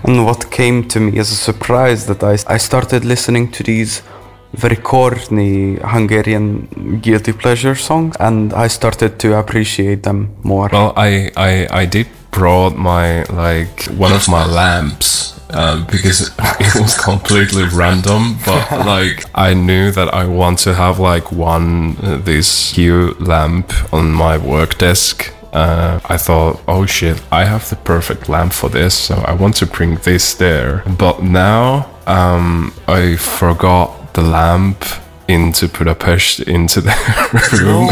And what came to me as a surprise that I started listening to these very corny Hungarian guilty pleasure songs, and I started to appreciate them more. Well, I did brought my one of my lamps because it was completely random, but I knew that I want to have this Hue lamp on my work desk. I thought, oh shit, I have the perfect lamp for this, so I want to bring this there. But now I forgot the lamp into Budapest, into the room.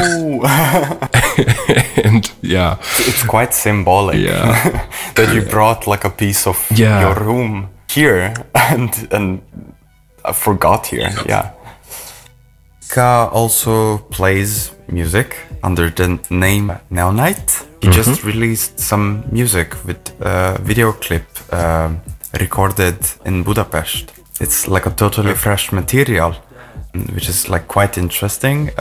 And yeah, it's quite symbolic that you brought a piece of your room here and I forgot here. Ka also plays music under the name Neonite. He just released some music with a video clip recorded in Budapest. It's a totally fresh material, which is quite interesting.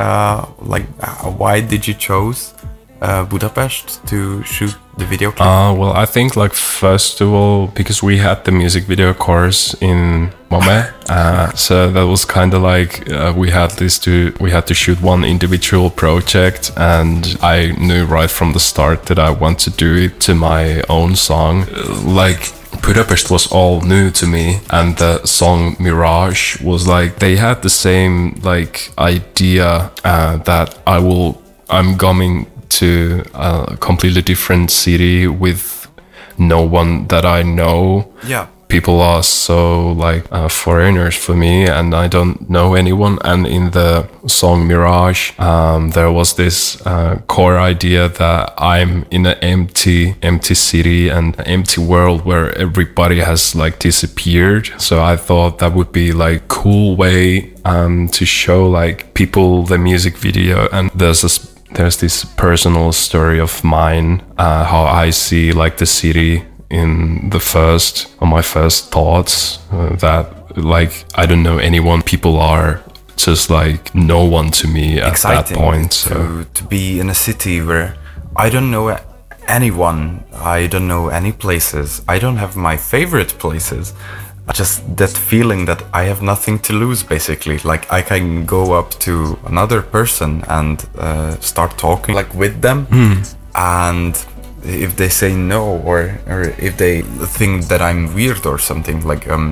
Why did you choose Budapest to shoot the video clip? Well, I think first of all, because we had the music video course in Mame, so that was kind of we had to shoot one individual project, and I knew right from the start that I want to do it to my own song. Budapest was all new to me, and the song Mirage was they had the same idea that I'm coming to a completely different city with no one that I know. People are so foreigners for me, and I don't know anyone. And in the song Mirage, there was this core idea that I'm in an empty city and empty world where everybody has disappeared. So I thought that would be cool way to show people the music video. And there's this personal story of mine, how I see the city in my first thoughts, that I don't know anyone. People are just no one to me at that point. So to be in a city where I don't know anyone, I don't know any places, I don't have my favorite places. Just that feeling that I have nothing to lose, basically. I can go up to another person and start talking with them, and if they say no, or if they think that I'm weird or something,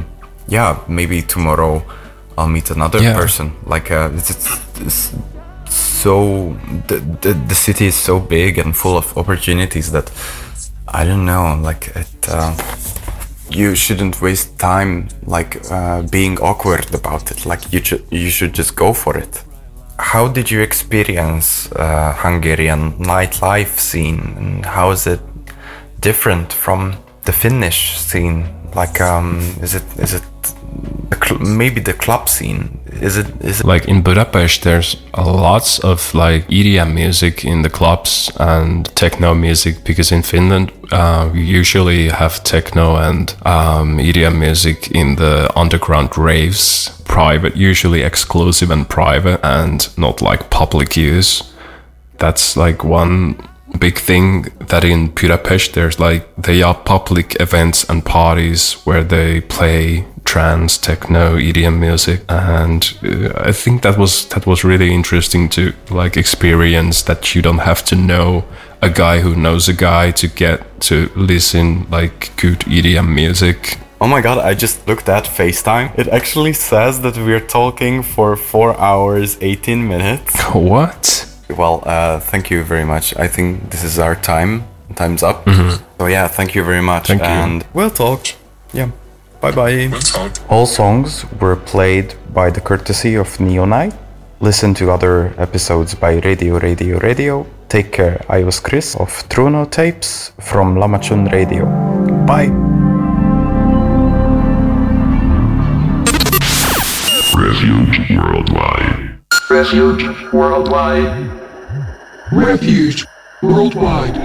maybe tomorrow I'll meet another person. It's so the city is so big and full of opportunities that I don't know, you shouldn't waste time being awkward about it. You should just go for it. How did you experience Hungarian nightlife scene, and how is it different from the Finnish scene? Is it maybe the club scene? Is it in Budapest? There's lots of EDM music in the clubs and techno music, because in Finland we usually have techno and EDM music in the underground raves, private, usually exclusive and private, and not public use. That's one big thing, that in Budapest there's they are public events and parties where they play trance, techno, EDM music, and I think that was really interesting to experience, that you don't have to know a guy who knows a guy to get to listen good EDM music. Oh my god, I just looked at FaceTime. It actually says that we're talking for 4 hours, 18 minutes. What? Well, thank you very much. I think this is our time. Time's up. So yeah, thank you very much. Thank you. And we'll talk. Yeah. Bye-bye. We'll talk. All songs were played by the courtesy of Neonite. Listen to other episodes by Radio. Take care. I was Chris of Truno Tapes from Lamachun Radio. Bye. Refuge Worldwide. Refuge Worldwide. Refuge Worldwide.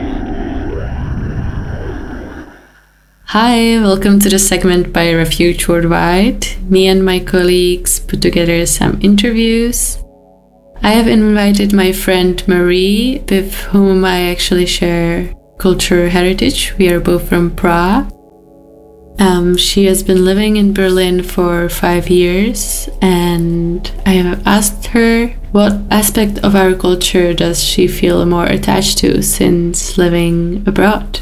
Hi, welcome to the segment by Refuge Worldwide. Me and my colleagues put together some interviews. I have invited my friend Marie, with whom I actually share cultural heritage. We are both from Prague. She has been living in Berlin for 5 years, and I have asked her what aspect of our culture does she feel more attached to since living abroad.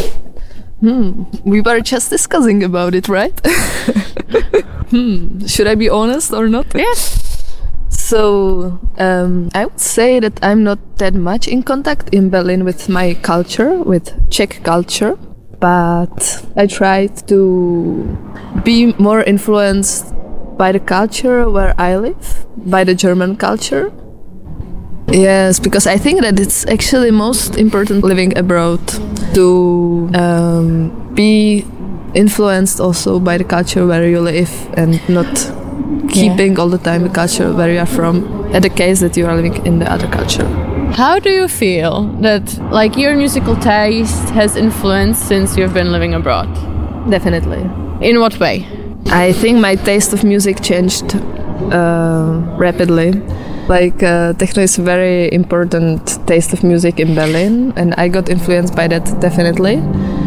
We were just discussing about it, right? Should I be honest or not? Yes. So, I would say that I'm not that much in contact in Berlin with my culture, with Czech culture, but I tried to be more influenced by the culture where I live, by the German culture. Yes, because I think that it's actually most important living abroad to be influenced also by the culture where you live and not keeping all the time the culture where you are from, at the case that you are living in the other culture. How do you feel that like your musical taste has influenced since you've been living abroad? Definitely. In what way? I think my taste of music changed rapidly. Like techno is a very important taste of music in Berlin, and I got influenced by that definitely.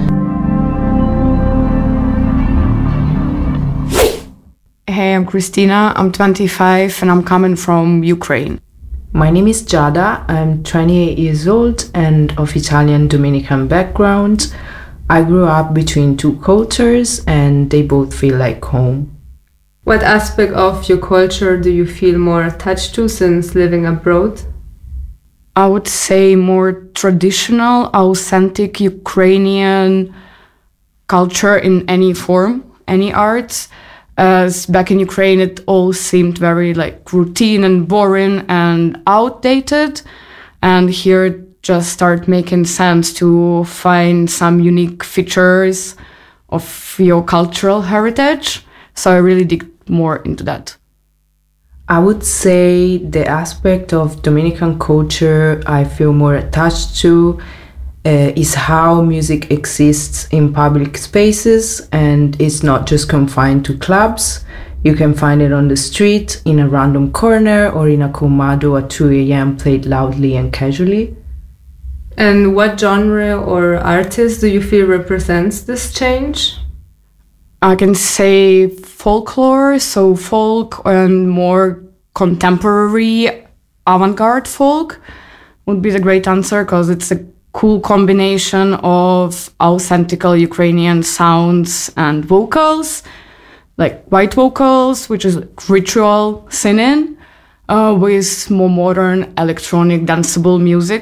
Hey, I'm Christina, I'm 25 and I'm coming from Ukraine. My name is Giada, I'm 28 years old and of Italian Dominican background. I grew up between two cultures and they both feel like home. What aspect of your culture do you feel more attached to since living abroad? I would say more traditional, authentic Ukrainian culture in any form, any arts. As back in Ukraine, it all seemed very like routine and boring and outdated. And here it just started making sense to find some unique features of your cultural heritage. So I really dig more into that. I would say the aspect of Dominican culture I feel more attached to is how music exists in public spaces and it's not just confined to clubs. You can find it on the street, in a random corner, or in a colmado at 2 a.m. played loudly and casually. And what genre or artist do you feel represents this change? I can say folklore, so folk and more contemporary avant-garde folk would be the great answer because it's a cool combination of authentic Ukrainian sounds and vocals, like white vocals, which is ritual singing, with more modern electronic danceable music.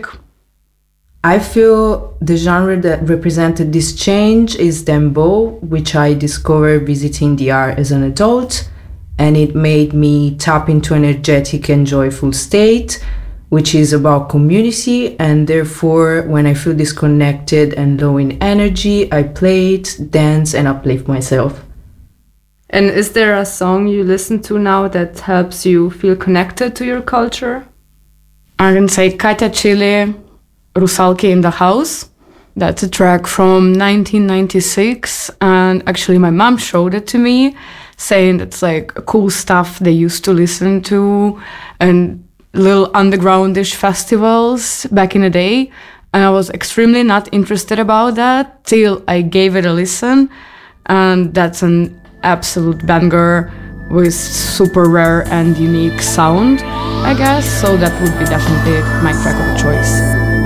I feel the genre that represented this change is dembow, which I discovered visiting DR as an adult, and it made me tap into an energetic and joyful state, which is about community, and therefore when I feel disconnected and low in energy, I play it, dance, and uplift myself. And is there a song you listen to now that helps you feel connected to your culture? I can say Katya Chile, Rusalki in the House. That's a track from 1996, and actually my mom showed it to me, saying it's like cool stuff they used to listen to and little undergroundish festivals back in the day. And I was extremely not interested about that till I gave it a listen, and that's an absolute banger with super rare and unique sound, I guess. So that would be definitely my track of choice.